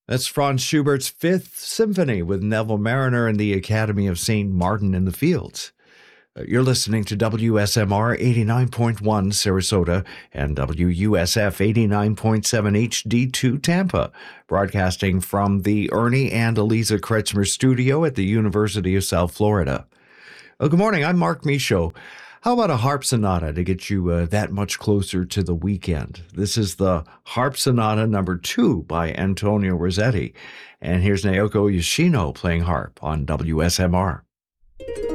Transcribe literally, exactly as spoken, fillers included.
That's Franz Schubert's Fifth Symphony with Neville Mariner and the Academy of Saint Martin in the Fields. You're listening to W S M R eighty-nine point one Sarasota and W U S F eighty-nine point seven H D two Tampa, broadcasting from the Ernie and Eliza Kretzmer studio at the University of South Florida. Well, good morning, I'm Mark Michaud. How about a harp sonata to get you uh, that much closer to the weekend? This is the Harp Sonata number two by Antonio Rossetti. And here's Naoko Yoshino playing harp on W S M R.